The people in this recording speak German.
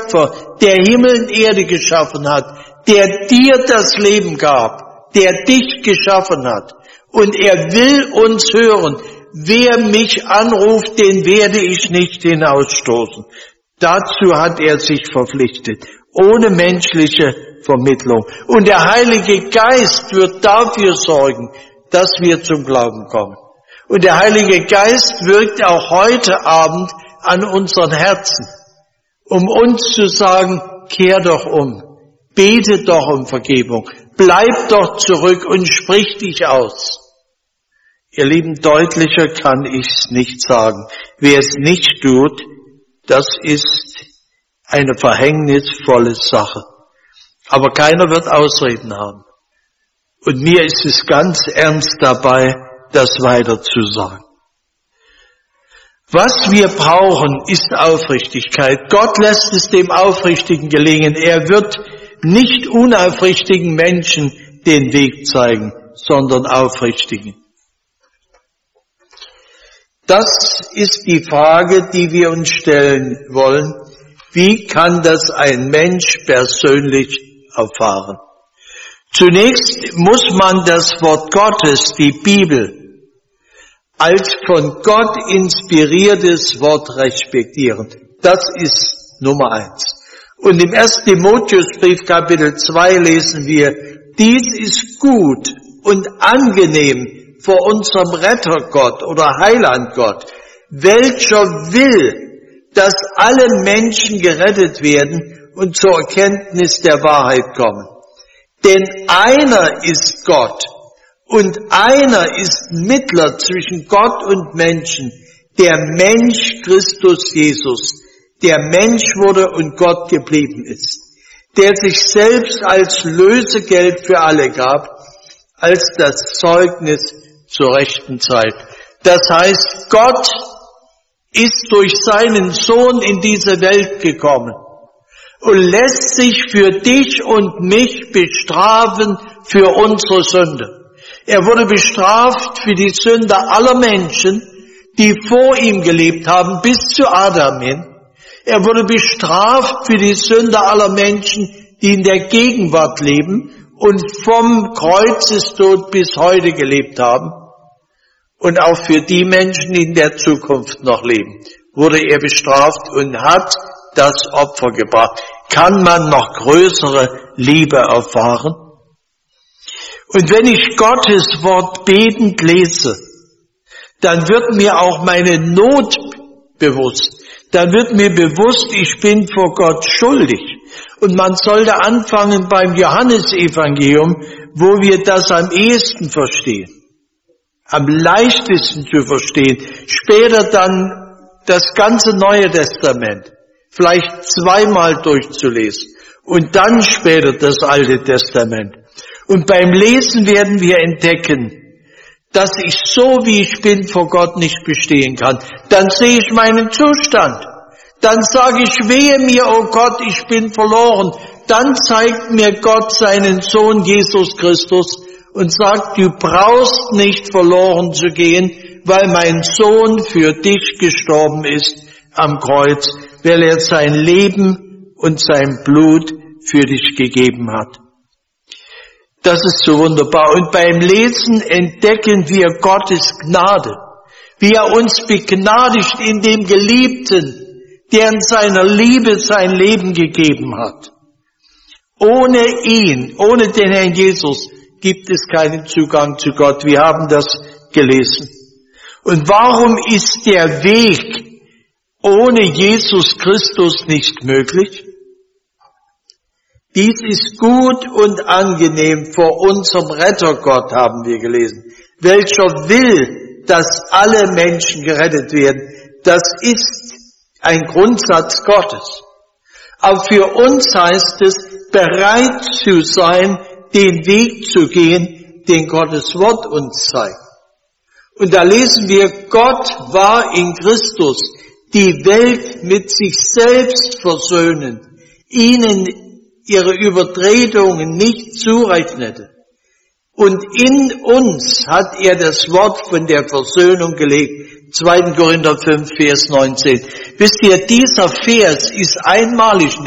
Schöpfer, der Himmel und Erde geschaffen hat, der dir das Leben gab, der dich geschaffen hat. Und er will uns hören. Wer mich anruft, den werde ich nicht hinausstoßen. Dazu hat er sich verpflichtet, ohne menschliche Vermittlung. Und der Heilige Geist wird dafür sorgen, dass wir zum Glauben kommen. Und der Heilige Geist wirkt auch heute Abend an unseren Herzen, um uns zu sagen, kehr doch um, bete doch um Vergebung, bleib doch zurück und sprich dich aus. Ihr Lieben, deutlicher kann ich's nicht sagen. Wer es nicht tut, das ist eine verhängnisvolle Sache. Aber keiner wird Ausreden haben. Und mir ist es ganz ernst dabei, das weiter zu sagen. Was wir brauchen, ist Aufrichtigkeit. Gott lässt es dem Aufrichtigen gelingen. Er wird nicht unaufrichtigen Menschen den Weg zeigen, sondern Aufrichtigen. Das ist die Frage, die wir uns stellen wollen. Wie kann das ein Mensch persönlich erfahren? Zunächst muss man das Wort Gottes, die Bibel, als von Gott inspiriertes Wort respektieren. Das ist Nummer 1. Und im 1. Timotheusbrief Kapitel 2 lesen wir, dies ist gut und angenehm vor unserem Rettergott oder Heilandgott, welcher will, dass alle Menschen gerettet werden und zur Erkenntnis der Wahrheit kommen. Denn einer ist Gott und einer ist Mittler zwischen Gott und Menschen, der Mensch Christus Jesus, der Mensch wurde und Gott geblieben ist, der sich selbst als Lösegeld für alle gab, als das Zeugnis zur rechten Zeit. Das heißt, Gott ist durch seinen Sohn in diese Welt gekommen und lässt sich für dich und mich bestrafen für unsere Sünde. Er wurde bestraft für die Sünde aller Menschen, die vor ihm gelebt haben, bis zu Adam hin. Er wurde bestraft für die Sünde aller Menschen, die in der Gegenwart leben und vom Kreuzestod bis heute gelebt haben. Und auch für die Menschen, die in der Zukunft noch leben, wurde er bestraft und hat das Opfer gebracht. Kann man noch größere Liebe erfahren? Und wenn ich Gottes Wort betend lese, dann wird mir auch meine Not bewusst. Dann wird mir bewusst, ich bin vor Gott schuldig. Und man sollte anfangen beim Johannesevangelium, wo wir das am ehesten verstehen, am leichtesten zu verstehen. Später dann das ganze Neue Testament, vielleicht zweimal durchzulesen und dann später das Alte Testament. Und beim Lesen werden wir entdecken, dass ich so, wie ich bin, vor Gott nicht bestehen kann. Dann sehe ich meinen Zustand. Dann sage ich, wehe mir, oh Gott, ich bin verloren. Dann zeigt mir Gott seinen Sohn Jesus Christus und sagt, du brauchst nicht verloren zu gehen, weil mein Sohn für dich gestorben ist am Kreuz, weil er sein Leben und sein Blut für dich gegeben hat. Das ist so wunderbar. Und beim Lesen entdecken wir Gottes Gnade, wie er uns begnadigt in dem Geliebten, der in seiner Liebe sein Leben gegeben hat. Ohne ihn, ohne den Herrn Jesus, gibt es keinen Zugang zu Gott. Wir haben das gelesen. Und warum ist der Weg ohne Jesus Christus nicht möglich? Dies ist gut und angenehm vor unserem Rettergott, haben wir gelesen, welcher will, dass alle Menschen gerettet werden. Das ist ein Grundsatz Gottes. Aber für uns heißt es, bereit zu sein, den Weg zu gehen, den Gottes Wort uns zeigt. Und da lesen wir, Gott war in Christus, die Welt mit sich selbst versöhnen, ihnen ihre Übertretungen nicht zurechnete. Und in uns hat er das Wort von der Versöhnung gelegt. 2. Korinther 5, Vers 19. Wisst ihr, dieser Vers ist einmalig.